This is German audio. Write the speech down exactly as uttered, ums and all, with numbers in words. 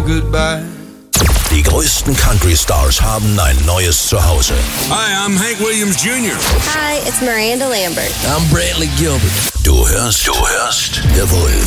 goodbye. Die größten Country-Stars haben ein neues Zuhause. Hi, I'm Hank Williams Junior Hi, it's Miranda Lambert. I'm Brantley Gilbert. Du hörst, du hörst The Wolf.